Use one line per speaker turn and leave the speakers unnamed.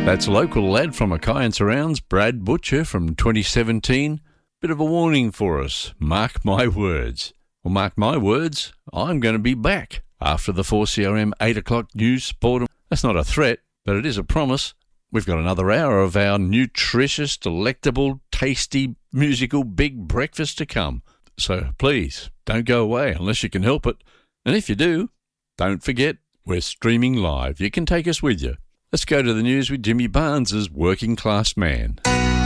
That's local lad from Mackay and Surrounds, Brad Butcher from 2017. Bit of a warning for us. Mark my words. Well, mark my words, I'm going to be back after the 4CRM 8 o'clock news sport. That's not a threat, but it is a promise. We've got another hour of our nutritious, delectable, tasty, musical big breakfast to come. So please, don't go away unless you can help it. And if you do, don't forget, we're streaming live. You can take us with you. Let's go to the news with Jimmy Barnes' Working Class Man.